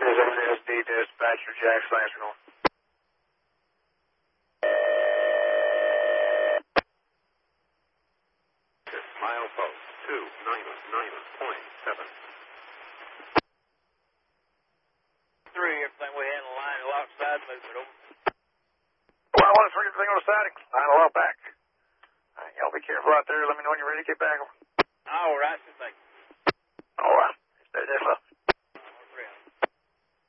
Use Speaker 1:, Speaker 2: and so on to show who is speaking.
Speaker 1: SSD dispatcher, Jackson, Lancer going.
Speaker 2: Milepost 299.7.
Speaker 3: 3, everything we had in the line, lock side movement over.
Speaker 1: Well, I want to swing everything on the siding. Line a lot back. All right, y'all be careful out there. Let me know when you're ready to get back.
Speaker 3: All right, thank you.
Speaker 1: All right. Stay there, slow.